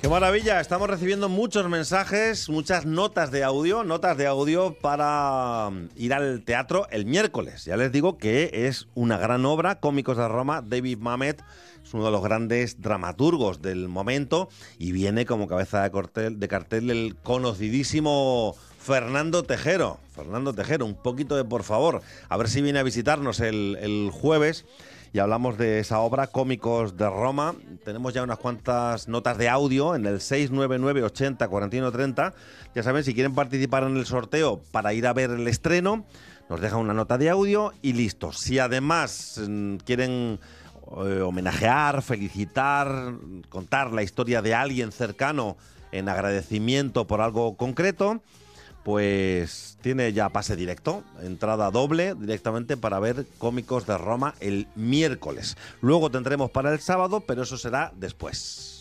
¡Qué maravilla! Estamos recibiendo muchos mensajes, muchas notas de audio para ir al teatro el miércoles. Ya les digo que es una gran obra, Cómicos de Roma. David Mamet es uno de los grandes dramaturgos del momento y viene como cabeza de cartel el conocidísimo Fernando Tejero. Fernando Tejero, un poquito de por favor. A ver si viene a visitarnos el jueves. Y hablamos de esa obra, Cómicos de Roma. Tenemos ya unas cuantas notas de audio en el 699 80 41 30. Ya saben, si quieren participar en el sorteo para ir a ver el estreno, nos dejan una nota de audio y listo. Si además quieren homenajear, felicitar, contar la historia de alguien cercano en agradecimiento por algo concreto, pues tiene ya pase directo, entrada doble directamente para ver Cómicos de Roma el miércoles. Luego tendremos para el sábado, pero eso será después.